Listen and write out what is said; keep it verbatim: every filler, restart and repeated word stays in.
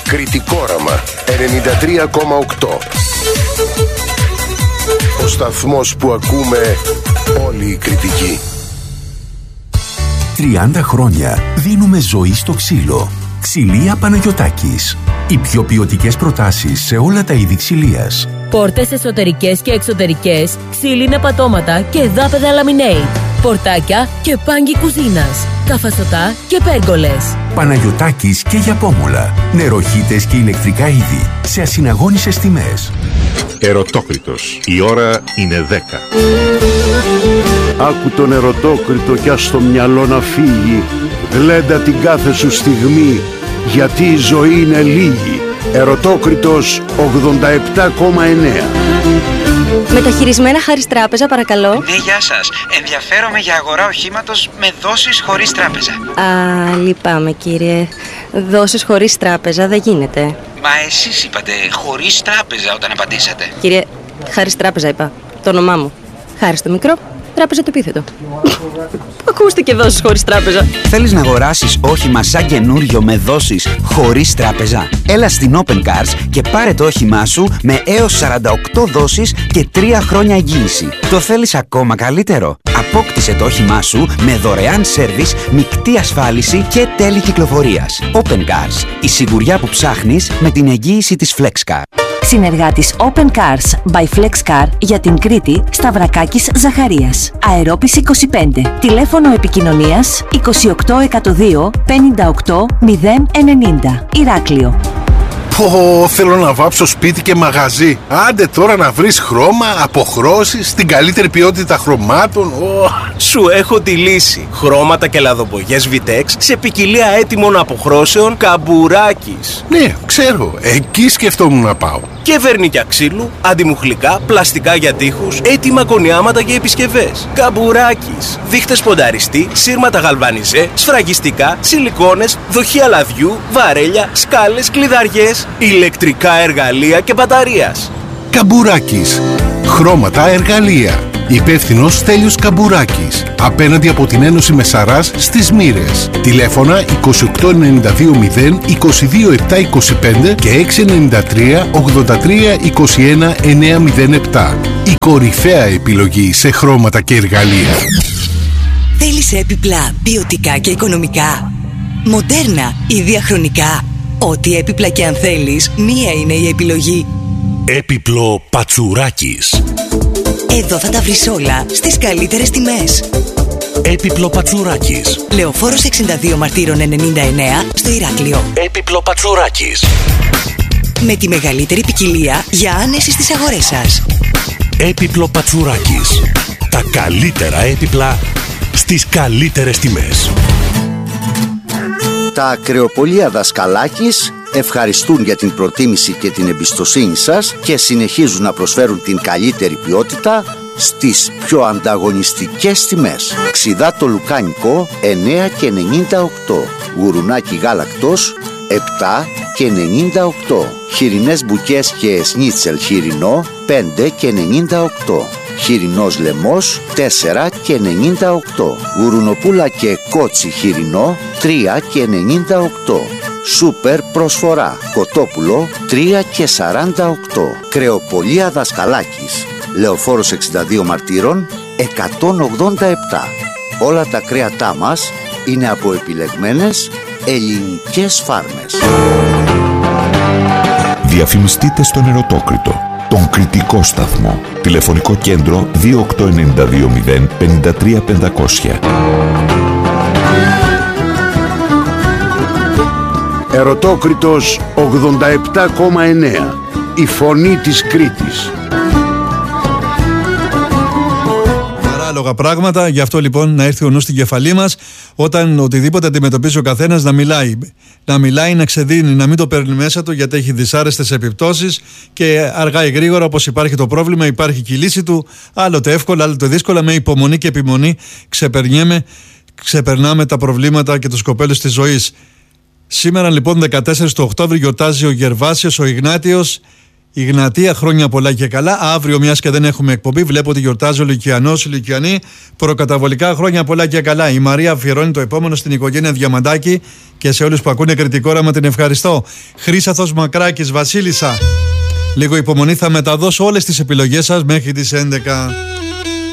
Κρητικόραμα ενενήντα τρία κόμμα οκτώ. Ο σταθμός που ακούμε όλοι οι κριτικοί. τριάντα χρόνια δίνουμε ζωή στο ξύλο. Ξυλία Παναγιωτάκης. Οι πιο ποιοτικές προτάσεις σε όλα τα είδη ξυλίας. Πόρτες εσωτερικές και εξωτερικές, ξύλινα πατώματα και δάπεδα λαμινέιτ. Πορτάκια και πάγκι κουζίνας. Καφασωτά και πέργολες. Παναγιωτάκης και για πόμολα. Νεροχύτες και ηλεκτρικά είδη. Σε ασυναγώνισες τιμές. Ερωτόκριτος. Η ώρα είναι δέκα. Άκου τον ερωτόκριτο κι ας το μυαλό να φύγει. Γλέντα την κάθε σου στιγμή, γιατί η ζωή είναι λίγη. Ερωτόκριτος ογδόντα επτά κόμμα εννέα. Μεταχειρισμένα Χάρις Τράπεζα, παρακαλώ. Ναι, γεια σας. Ενδιαφέρομαι για αγορά οχήματος με δόσεις χωρίς τράπεζα. Α, λυπάμαι κύριε. Δόσεις χωρίς τράπεζα δεν γίνεται. Μα εσείς είπατε χωρίς τράπεζα όταν απαντήσατε. Κύριε, Χάρις Τράπεζα είπα. Το όνομά μου. Χάρις το μικρό, Τράπεζα το επίθετο. Ακούστηκε δόσεις χωρίς τράπεζα. Θέλεις να αγοράσεις όχημα σαν καινούριο με δόσεις χωρίς τράπεζα? Έλα στην Open Cars και πάρε το όχημά σου με έως σαράντα οκτώ δόσεις και τρία χρόνια εγγύηση. Το θέλεις ακόμα καλύτερο? Απόκτησε το όχημά σου με δωρεάν σέρβις, μεικτή ασφάλιση και τέλη κυκλοφορίας. Open Cars. Η σιγουριά που ψάχνεις με την εγγύηση της FlexCar. Συνεργάτης Open Cars by FlexCar για την Κρήτη, Σταυρακάκης Ζαχαρίας. Αερόπης είκοσι πέντε. Τηλέφωνο επικοινωνίας είκοσι οκτώ εκατόν δύο πενήντα οκτώ μηδέν ενενήντα. Ηράκλειο. Πω, θέλω να βάψω σπίτι και μαγαζί. Άντε τώρα να βρεις χρώμα, αποχρώσεις, την καλύτερη ποιότητα χρωμάτων. Oh. Σου έχω τη λύση. Χρώματα και λαδοπογιές Vitex σε ποικιλία έτοιμων αποχρώσεων Καμπουράκης. Ναι, ξέρω. Εκεί σκεφτόμουν να πάω. Και βερνίκια ξύλου, αντιμουχλικά, πλαστικά για τοίχους, έτοιμα κονιάματα και επισκευές. Καμπουράκης. Δείχτες πονταριστή, σύρματα γαλβανιζέ, σφραγιστικά, σιλικόνες, δοχεία λαδιού, βαρέλια, σκάλες, κλειδαριές, ηλεκτρικά εργαλεία και μπαταρίας. Καμπουράκης. Χρώματα, εργαλεία. Υπεύθυνος Στέλιος Καμπουράκης. Απέναντι από την Ένωση Μεσαράς στις Μοίρες. Τηλέφωνα είκοσι οκτώ ενενήντα δύο μηδέν είκοσι δύο επτά είκοσι πέντε και έξι εννιά τρία ογδόντα τρία είκοσι ένα εννιά μηδέν επτά. Η κορυφαία επιλογή σε χρώματα και εργαλεία. Θέλεις έπιπλα ποιοτικά και οικονομικά? Μοντέρνα ή διαχρονικά? Ό,τι έπιπλα και αν θέλεις, μία είναι η επιλογή. Έπιπλο Πατσουράκης. Εδώ θα τα βρεις όλα στις καλύτερες τιμές. Έπιπλο Πατσουράκης. Λεωφόρος εξήντα δύο Μαρτύρων ενενήντα εννέα στο Ηράκλειο. Έπιπλο Πατσουράκης. Με τη μεγαλύτερη ποικιλία για άνεση στις αγορές σας. Έπιπλο Πατσουράκης. Τα καλύτερα έπιπλα στις καλύτερες τιμές. Τα ακρεοπολία Δασκαλάκης ευχαριστούν για την προτίμηση και την εμπιστοσύνη σας και συνεχίζουν να προσφέρουν την καλύτερη ποιότητα στις πιο ανταγωνιστικές τιμές. Ξιδά το λουκάνικο εννέα και ενενήντα οκτώ, γουρουνάκι γάλακτος επτά και ενενήντα οκτώ, χοιρινές μπουκές και σνίτσελ χοιρινό πέντε και ενενήντα οκτώ, χοιρινός λαιμός τέσσερα και ενενήντα οκτώ, γουρουνοπούλα και κότσι χοιρινό τρία και ενενήντα οκτώ. Σούπερ προσφορά κοτόπουλο τρία και σαράντα οκτώ. Κρεοπολία Δασκαλάκης, Λεωφόρος εξήντα δύο Μαρτύρων εκατόν ογδόντα επτά. Όλα τα κρέατά μας είναι από επιλεγμένες ελληνικές φάρμες. Διαφημιστείτε στον Ερωτόκριτο, τον κριτικό σταθμό. Τηλεφωνικό κέντρο δύο οκτώ εννιά δύο μηδέν πέντε τρία πεντακόσια. Ερωτόκριτος ογδόντα επτά κόμμα εννέα. Η φωνή της Κρήτης. Παράλογα πράγματα, γι' αυτό λοιπόν να έρθει ο νους στην κεφαλή μας όταν οτιδήποτε αντιμετωπίζει ο καθένας να μιλάει. Να μιλάει, να ξεδίνει, να μην το παίρνει μέσα του γιατί έχει δυσάρεστες επιπτώσεις και αργά ή γρήγορα όπως υπάρχει το πρόβλημα υπάρχει και η λύση του. Άλλοτε εύκολα, άλλοτε δύσκολα, με υπομονή και επιμονή ξεπερνιέμαι, ξεπερνάμε τα προβλήματα και τους κοπέλους της ζωής. Σήμερα λοιπόν δεκατέσσερις του Οκτώβρη γιορτάζει ο Γερβάσιος, ο Ιγνάτιος, Η Γνατία, χρόνια πολλά και καλά. Αύριο, μιας και δεν έχουμε εκπομπή, βλέπω ότι γιορτάζει ο Λυκιανός, η Λυκιανή. Προκαταβολικά, χρόνια πολλά και καλά. Η Μαρία αφιερώνει το επόμενο στην οικογένεια Διαμαντάκη και σε όλους που ακούνε Κρητικό Όραμα την ευχαριστώ. Χρύσαθος Μακράκης, Βασίλισσα. Λίγο υπομονή, θα μεταδώσω όλες τις επιλογές σας μέχρι τις έντεκα.